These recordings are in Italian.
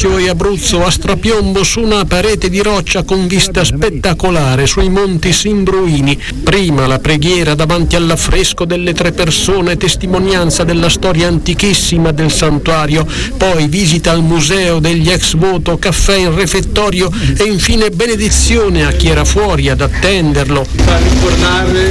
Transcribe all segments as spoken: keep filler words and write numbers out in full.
Lazio e Abruzzo a strapiombo su una parete di roccia con vista spettacolare sui monti Simbruini. Prima la preghiera davanti all'affresco delle tre persone, testimonianza della storia antichissima del santuario, poi visita al museo degli ex voto, caffè in refettorio e infine benedizione a chi era fuori ad attenderlo. Fa ricordare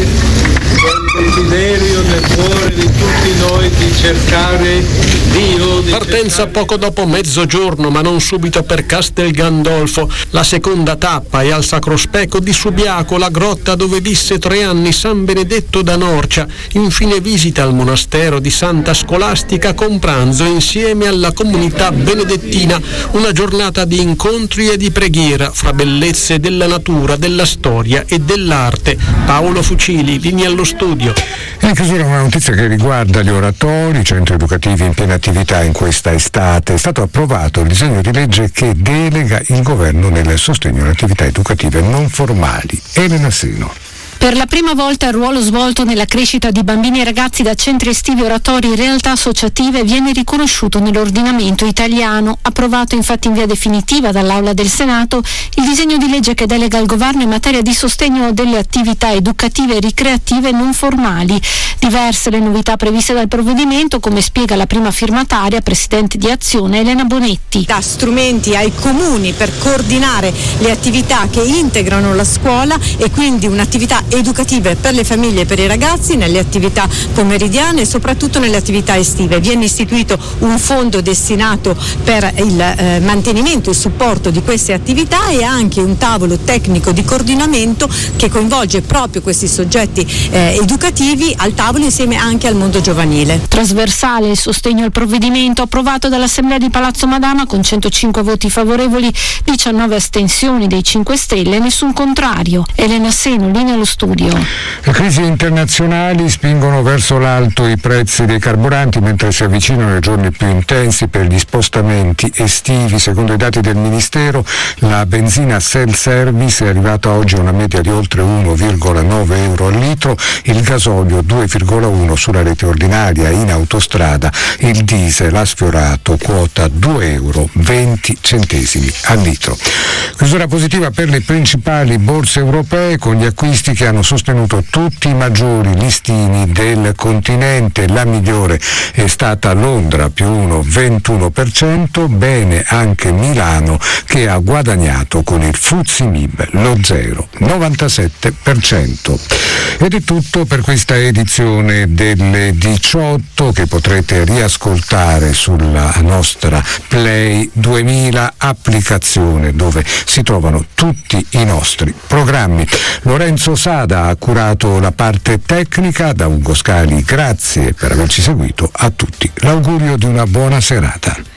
il desiderio del cuore di tutti noi di cercare Dio. Di Partenza cercare... poco dopo mezzogiorno, ma non subito per Castel Gandolfo. La seconda tappa è al Sacro Specco di Subiaco, la grotta dove visse tre anni San Benedetto da Norcia. Infine visita al monastero di Santa Scolastica con pranzo insieme alla comunità benedettina. Una giornata di incontri e di preghiera fra bellezze della natura, della storia e dell'arte. Paolo Fucili, linea allo studio. In chiusura una notizia che riguarda gli oratori, i centri educativi in piena attività in questa estate. È stato approvato il disegno di legge che delega il governo nel sostegno alle attività educative non formali. Elena Seno. Per la prima volta il ruolo svolto nella crescita di bambini e ragazzi da centri estivi, oratori e realtà associative viene riconosciuto nell'ordinamento italiano. Approvato infatti in via definitiva dall'Aula del Senato il disegno di legge che delega il governo in materia di sostegno delle attività educative e ricreative non formali. Diverse le novità previste dal provvedimento, come spiega la prima firmataria, presidente di Azione, Elena Bonetti. Dà strumenti ai comuni per coordinare le attività che integrano la scuola e quindi un'attività educative per le famiglie e per i ragazzi nelle attività pomeridiane e soprattutto nelle attività estive. Viene istituito un fondo destinato per il eh, mantenimento e il supporto di queste attività e anche un tavolo tecnico di coordinamento che coinvolge proprio questi soggetti eh, educativi al tavolo insieme anche al mondo giovanile. Trasversale il sostegno al provvedimento approvato dall'Assemblea di Palazzo Madama con centocinque voti favorevoli, diciannove astensioni dei cinque Stelle e nessun contrario. Elena Seno, linea allo studio. Le crisi internazionali spingono verso l'alto i prezzi dei carburanti mentre si avvicinano i giorni più intensi per gli spostamenti estivi. Secondo i dati del Ministero, la benzina self-service è arrivata oggi a una media di oltre uno virgola nove euro al litro, il gasolio due virgola uno sulla rete ordinaria in autostrada, il diesel ha sfiorato quota due euro venti centesimi al litro. Chiusura positiva per le principali borse europee con gli acquisti che hanno sostenuto tutti i maggiori listini del continente. La migliore è stata Londra, più uno virgola ventuno per cento, bene anche Milano che ha guadagnato con il F T S E M I B lo zero virgola novantasette per cento. Ed è tutto per questa edizione delle diciotto che potrete riascoltare sulla nostra Play duemila applicazione dove si trovano tutti i nostri programmi. Lorenzo Sada ha curato la parte tecnica, da Ugo Scali grazie per averci seguito, a tutti l'augurio di una buona serata.